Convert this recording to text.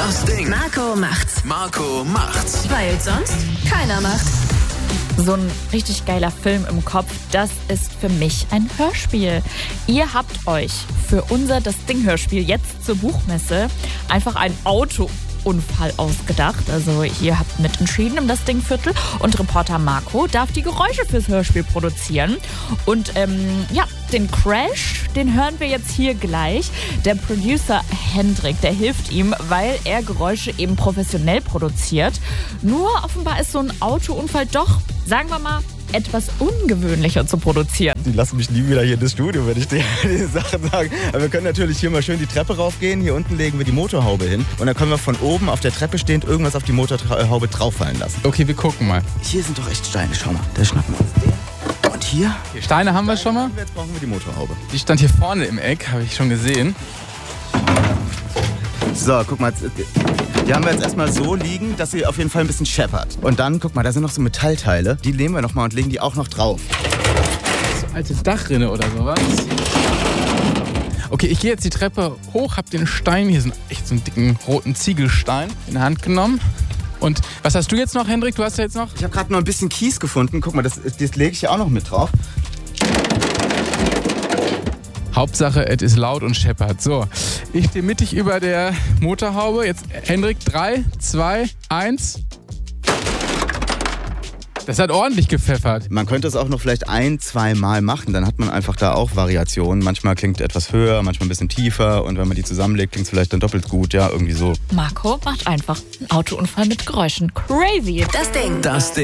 Das Ding. Marco macht's. Marco macht's. Weil sonst keiner macht. So ein richtig geiler Film im Kopf, das ist für mich ein Hörspiel. Ihr habt euch für unser Das Ding-Hörspiel jetzt zur Buchmesse einfach einen Autounfall ausgedacht. Also ihr habt mitentschieden im Das Ding-Viertel und Reporter Marco darf die Geräusche fürs Hörspiel produzieren. Und den Crash, den hören wir jetzt hier gleich. Der Producer Hendrik, der hilft ihm, weil er Geräusche eben professionell produziert. Nur offenbar ist so ein Autounfall doch, sagen wir mal, etwas ungewöhnlicher zu produzieren. Die lassen mich nie wieder hier in das Studio, wenn ich dir die Sachen sage. Aber wir können natürlich hier mal schön die Treppe raufgehen. Hier unten legen wir die Motorhaube hin. Und dann können wir von oben auf der Treppe stehend irgendwas auf die Motorhaube drauffallen lassen. Okay, wir gucken mal. Hier sind doch echt Steine. Schau mal, da schnappen wir uns den. Und hier? Die Steine haben wir schon mal. Jetzt brauchen wir die Motorhaube. Die stand hier vorne im Eck, habe ich schon gesehen. So, guck mal. Die haben wir jetzt erstmal so liegen, dass sie auf jeden Fall ein bisschen scheppert. Und dann, guck mal, da sind noch so Metallteile. Die nehmen wir nochmal und legen die auch noch drauf. So alte Dachrinne oder sowas. Okay, ich gehe jetzt die Treppe hoch, habe den Stein, hier sind echt so einen dicken roten Ziegelstein in der Hand genommen. Und was hast du jetzt noch, Hendrik? Du hast ja jetzt noch? Ich habe gerade noch ein bisschen Kies gefunden. Guck mal, das lege ich hier auch noch mit drauf. Hauptsache, es ist laut und scheppert. So, ich stehe mittig über der Motorhaube. Jetzt, Hendrik, 3, 2, 1. Das hat ordentlich gepfeffert. Man könnte es auch noch vielleicht 1-2 Mal machen, dann hat man einfach da auch Variationen. Manchmal klingt etwas höher, manchmal ein bisschen tiefer und wenn man die zusammenlegt, klingt es vielleicht dann doppelt gut, ja, irgendwie so. Marco macht einfach einen Autounfall mit Geräuschen. Crazy. Das Ding. Das Ding.